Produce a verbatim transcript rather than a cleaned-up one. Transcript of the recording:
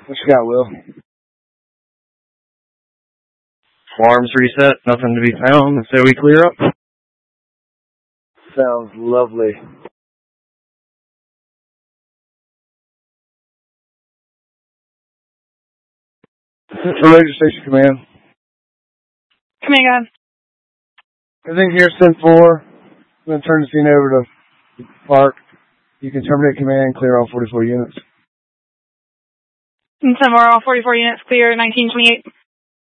What you got, Will? Farms reset, nothing to be found, so we clear up. Sounds lovely. Central Radio Station Command. Command, go ahead. Everything here, send four. I'm going to turn the scene over to Park. You can terminate command and clear all forty-four units. And send more, all forty-four units clear, nineteen twenty-eight.